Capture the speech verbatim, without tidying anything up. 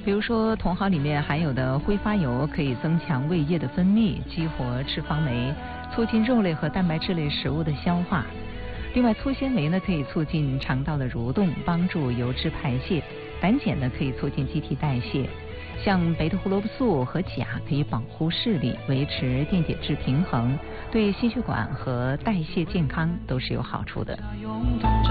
比如说茼蒿里面含有的挥发油可以增强胃液的分泌，激活脂肪酶，促进肉类和蛋白质类食物的消化。另外，粗纤维呢可以促进肠道的蠕动，帮助油脂排泄；胆碱呢可以促进机体代谢。像贝塔胡萝卜素和钾可以保护视力，维持电解质平衡，对心血管和代谢健康都是有好处的。